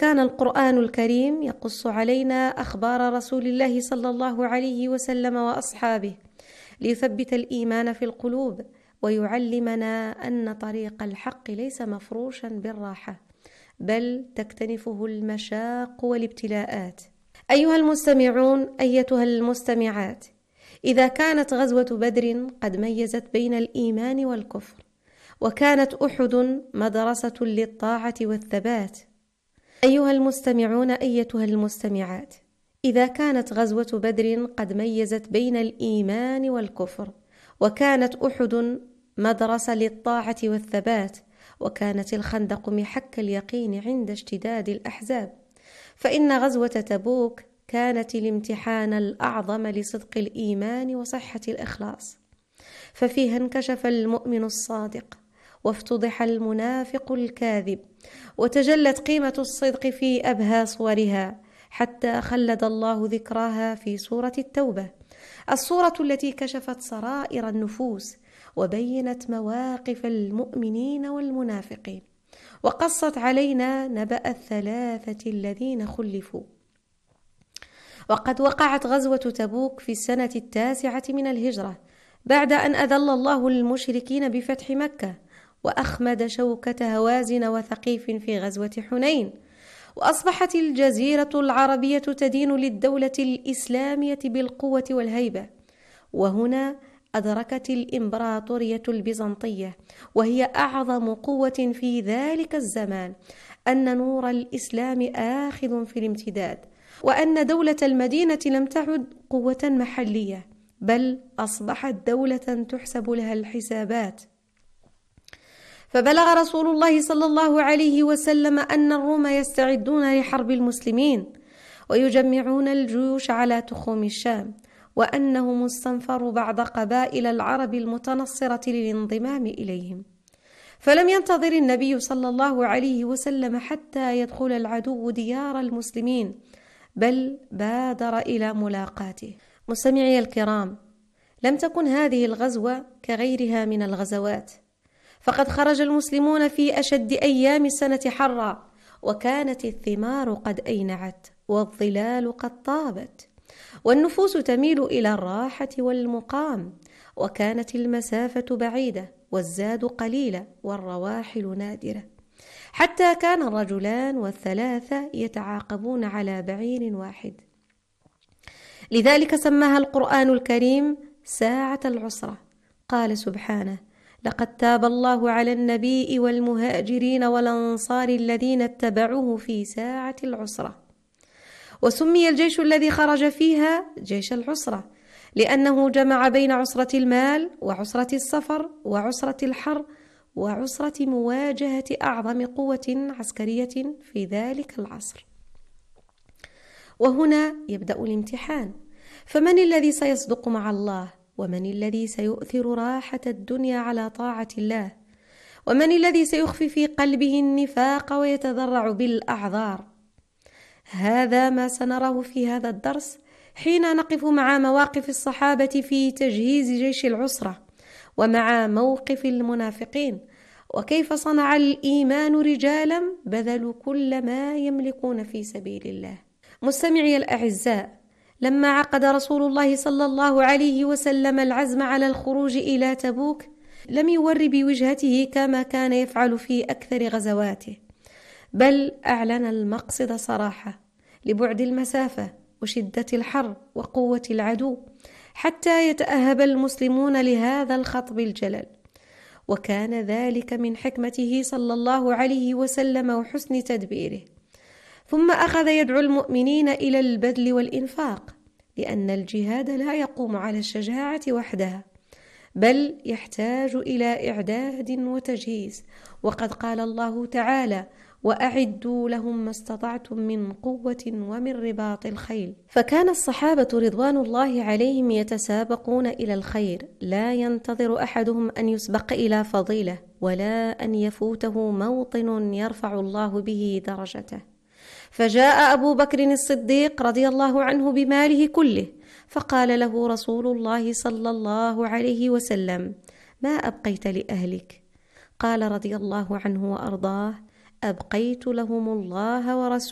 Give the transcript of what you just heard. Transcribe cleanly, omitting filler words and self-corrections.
كان القرآن الكريم يقص علينا أخبار رسول الله صلى الله عليه وسلم وأصحابه ليثبت الإيمان في القلوب ويعلمنا أن طريق الحق ليس مفروشا بالراحة، بل تكتنفه المشاق والابتلاءات. أيها المستمعون، أيتها المستمعات، إذا كانت غزوة بدر قد ميزت بين الإيمان والكفر، وكانت أحد مدرسة للطاعة والثبات. أيها المستمعون، أيتها المستمعات، إذا كانت غزوة بدر قد ميزت بين الإيمان والكفر، وكانت أحد مدرسة للطاعة والثبات، وكانت الخندق محك اليقين عند اشتداد الأحزاب، فإن غزوة تبوك كانت الامتحان الأعظم لصدق الإيمان وصحة الإخلاص، ففيها انكشف المؤمن الصادق وافتضح المنافق الكاذب، وتجلت قيمة الصدق في أبهى صورها، حتى خلد الله ذكراها في سورة التوبة، السورة التي كشفت سرائر النفوس وبينت مواقف المؤمنين والمنافقين، وقصت علينا نبأ الثلاثة الذين خلفوا. وقد وقعت غزوة تبوك في السنة 9 من الهجرة، بعد أن أذل الله المشركين بفتح مكة، وأخمد شوكة هوازن وثقيف في غزوة حنين، وأصبحت الجزيرة العربية تدين للدولة الإسلامية بالقوة والهيبة. وهنا أدركت الإمبراطورية البيزنطية، وهي أعظم قوة في ذلك الزمان، أن نور الإسلام آخذ في الامتداد، وأن دولة المدينة لم تعد قوة محلية، بل أصبحت دولة تحسب لها الحسابات. فبلغ رسول الله صلى الله عليه وسلم أن الروم يستعدون لحرب المسلمين، ويجمعون الجيوش على تخوم الشام، وأنهم استنفروا بعض قبائل العرب المتنصرة للانضمام إليهم. فلم ينتظر النبي صلى الله عليه وسلم حتى يدخل العدو ديار المسلمين، بل بادر إلى ملاقاته. مستمعي الكرام، لم تكن هذه الغزوة كغيرها من الغزوات، فقد خرج المسلمون في أشد أيام السنة حرا، وكانت الثمار قد أينعت والظلال قد طابت، والنفوس تميل إلى الراحة والمقام، وكانت المسافة بعيدة والزاد قليلة والرواحل نادرة، حتى كان الرجلان والثلاثة يتعاقبون على بعير واحد. لذلك سماها القرآن الكريم ساعة العسرة. قال سبحانه: لقد تاب الله على النبي والمهاجرين والأنصار الذين اتبعوه في ساعة العسرة. وسمي الجيش الذي خرج فيها جيش العسرة، لأنه جمع بين عسرة المال وعسرة السفر وعسرة الحر وعسرة مواجهة أعظم قوة عسكرية في ذلك العصر. وهنا يبدأ الامتحان، فمن الذي سيصدق مع الله؟ ومن الذي سيؤثر راحة الدنيا على طاعة الله؟ ومن الذي سيخفي في قلبه النفاق ويتذرع بالأعذار؟ هذا ما سنراه في هذا الدرس حين نقف مع مواقف الصحابة في تجهيز جيش العسرة، ومع موقف المنافقين، وكيف صنع الإيمان رجالا بذلوا كل ما يملكون في سبيل الله. مستمعي الأعزاء، لما عقد رسول الله صلى الله عليه وسلم العزم على الخروج إلى تبوك، لم يور بوجهته كما كان يفعل في أكثر غزواته، بل أعلن المقصد صراحة لبعد المسافة وشدة الحر وقوة العدو، حتى يتأهب المسلمون لهذا الخطب الجلل. وكان ذلك من حكمته صلى الله عليه وسلم وحسن تدبيره. ثم أخذ يدعو المؤمنين إلى البذل والإنفاق، لأن الجهاد لا يقوم على الشجاعة وحدها، بل يحتاج إلى إعداد وتجهيز. وقد قال الله تعالى: وأعدوا لهم ما استطعتم من قوة ومن رباط الخيل. فكان الصحابة رضوان الله عليهم يتسابقون إلى الخير، لا ينتظر أحدهم أن يسبق إلى فضيلة، ولا أن يفوته موطن يرفع الله به درجته. فجاء أبو بكر الصديق رضي الله عنه بماله كله، فقال له رسول الله صلى الله عليه وسلم: ما أبقيت لأهلك؟ قال رضي الله عنه وأرضاه: أبقيت لهم الله ورسوله